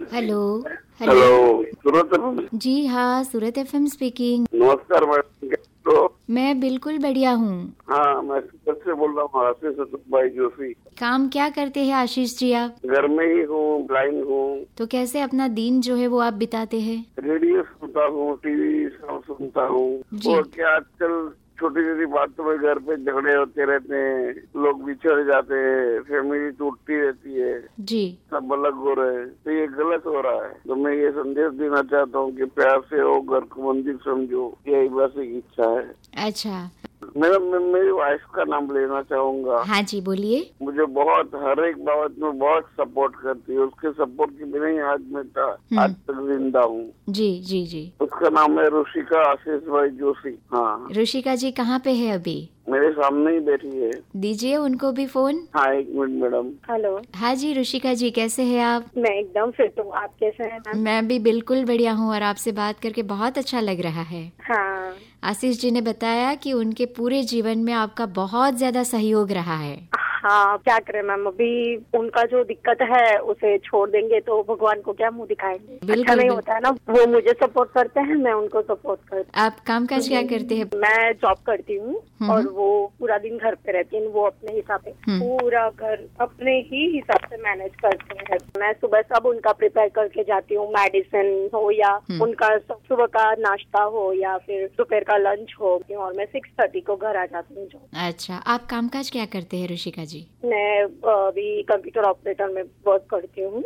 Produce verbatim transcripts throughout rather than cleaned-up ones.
Hello hello, सूरत FM. जी हाँ, सूरत FM speaking. नमस्कार madam, कैसे हो? मैं बिल्कुल बढ़िया हूँ। हाँ, मैं सूरत से बोल रहा हूँ, आशीष भाई जोशी। काम क्या करते हैं आशीष जी आप? घर में ही हूँ, ब्लाइंड हूँ। तो कैसे अपना दिन जो है वो आप बिताते हैं? रेडियो सुनता हूँ, टीवी सब सुनता हूँ। और क्या आजकल छोटी छोटी बातों में घर पे झगड़े होते रहते हैं, लोग बिछड़ जाते हैं, फैमिली टूटती रहती है जी। सब अलग हो रहे हैं, तो ये गलत हो रहा है। तो मैं ये संदेश देना चाहता हूँ कि प्यार से हो, घर को मंदिर समझो, यही बस एक इच्छा है। अच्छा मैडम, मैं मेरी वाइफ का नाम लेना चाहूंगा। हाँ जी, बोलिए। मुझे बहुत हर एक बात में बहुत सपोर्ट करती है, उसके सपोर्ट के बिना ही आज मैं था, आज तक जिंदा हूँ। जी जी जी। उसका नाम है ऋषिका आशीष भाई जोशी। हाँ, ऋषिका जी कहाँ पे है अभी? मेरे सामने ही बैठी है। दीजिए उनको भी फोन। हाँ, एक मिनट मैडम। हेलो। हाँ जी ऋषिका जी, कैसे हैं आप? मैं एकदम फिट हूँ, आप कैसे हैं मैम? मैं भी बिल्कुल बढ़िया हूँ और आपसे बात करके बहुत अच्छा लग रहा है। हाँ। आशीष जी ने बताया कि उनके पूरे जीवन में आपका बहुत ज्यादा सहयोग रहा है। हाँ, क्या करें मैम, अभी उनका जो दिक्कत है उसे छोड़ देंगे तो भगवान को क्या मुंह दिखाएंगे। अच्छा नहीं होता है ना, वो मुझे सपोर्ट करते हैं, मैं उनको सपोर्ट करती हूँ। आप काम काज क्या करते हैं? मैं जॉब करती हूँ और वो पूरा दिन घर पे रहती है, वो अपने हिसाब से पूरा घर अपने ही हिसाब से मैनेज करते हैं। मैं सुबह सब उनका प्रिपेयर करके जाती हूँ, मेडिसिन हो या उनका सुबह का नाश्ता हो या फिर दोपहर का लंच हो, और मैं सिक्स थर्टी को घर आ जाती हूँ। अच्छा, आप काम काज क्या करते हैं ऋषिका जी? मैं अभी कंप्यूटर ऑपरेटर में वर्क करती हूँ।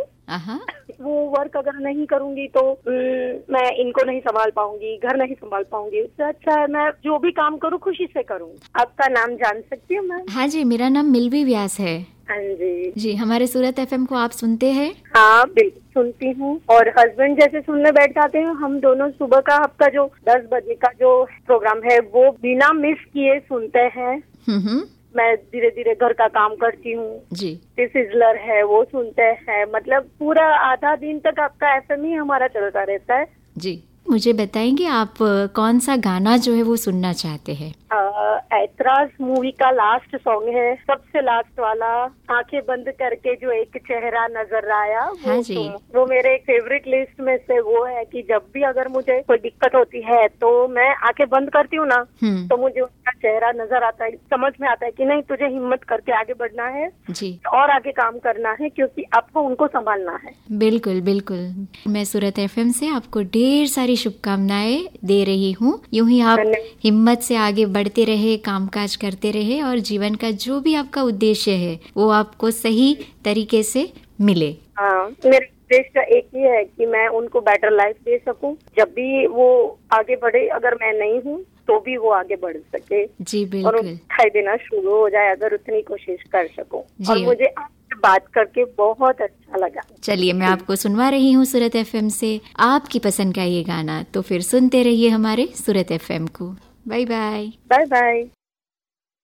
वो वर्क अगर नहीं करूंगी तो मैं इनको नहीं संभाल पाऊंगी, घर नहीं संभाल पाऊंगी। उससे अच्छा है मैं जो भी काम करूँ खुशी से करूँ। आपका नाम जान सकती हूँ मैम? हाँ जी, मेरा नाम मिल्वी व्यास है। हाँ जी जी। हमारे सूरत एफएम को आप सुनते हैं? हाँ बिल्कुल सुनती हूँ, और हस्बैंड जैसे सुनने बैठ जाते हैं। हम दोनों सुबह का आपका जो दस बजे का जो प्रोग्राम है वो बिना मिस किए सुनते हैं। हम्म। मैं धीरे धीरे घर का काम करती हूँ जी। सिजलर है वो सुनते हैं, मतलब पूरा आधा दिन तक आपका एफएम ही हमारा चलता रहता है। जी। मुझे बताएंगे आप कौन सा गाना जो है वो सुनना चाहते हैं? ऐतराज मूवी का लास्ट सॉन्ग है, सबसे लास्ट वाला, आंखें बंद करके जो एक चेहरा नजर आया। हाँ वो, जी। वो मेरे फेवरेट लिस्ट में से वो है कि जब भी अगर मुझे कोई दिक्कत होती है तो मैं आंखें बंद करती हूँ ना, तो मुझे उनका चेहरा नजर आता है, समझ में आता है कि नहीं तुझे हिम्मत करके आगे बढ़ना है जी, और आगे काम करना है, क्योंकि आपको उनको संभालना है। बिल्कुल बिल्कुल। मैं सूरत एफएम से आपको ढेर सारी शुभकामनाएं दे रही हूँ। यूं ही आप हिम्मत से आगे बढ़ते रहे, कामकाज करते रहे और जीवन का जो भी आपका उद्देश्य है वो आपको सही तरीके से मिले। हाँ, मेरा उद्देश्य एक ही है कि मैं उनको बेटर लाइफ दे सकूं। जब भी वो आगे बढ़े, अगर मैं नहीं हूँ तो भी वो आगे बढ़ सके। जी बिल्कुल। और दिखाई देना शुरू हो जाए, अगर उतनी कोशिश कर सकूं। और मुझे आपसे बात करके बहुत अच्छा लगा। चलिए, मैं आपको सुनवा रही हूँ सूरत एफएम से आपकी पसंद का ये गाना, तो फिर सुनते रहिए हमारे सूरत एफएम को। Bye bye. Bye bye.